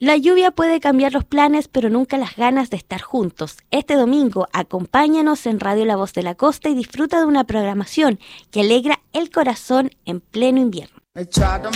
La lluvia puede cambiar los planes, pero nunca las ganas de estar juntos. Este domingo, acompáñanos en Radio La Voz de la Costa y disfruta de una programación que alegra el corazón en pleno invierno.